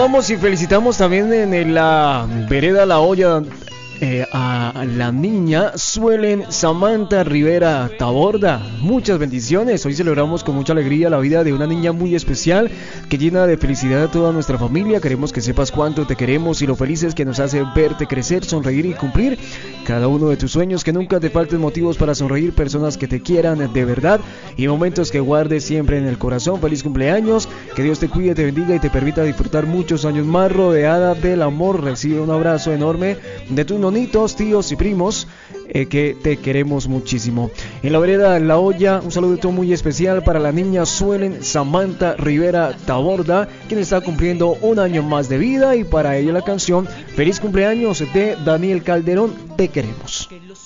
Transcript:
Saludamos y felicitamos también en la vereda La Hoya a la niña Suelen Samantha Rivera Taborda. Muchas bendiciones. Hoy celebramos con mucha alegría la vida de una niña muy especial que llena de felicidad a toda nuestra familia. Queremos que sepas cuánto te queremos y lo felices que nos hace verte crecer, sonreír y cumplir cada uno de tus sueños. Que nunca te falten motivos para sonreír, personas que te quieran de verdad y momentos que guardes siempre en el corazón. Feliz cumpleaños, que Dios te cuide, te bendiga y te permita disfrutar muchos años más rodeada del amor. Recibe un abrazo enorme de tus nonitos, tíos y primos, que te queremos muchísimo. En la vereda La Hoya, un saludito muy especial para la niña Suelen Samantha Rivera Taborda, quien está cumpliendo un año más de vida, y para ella la canción Feliz cumpleaños de Daniel Calderón, Te queremos.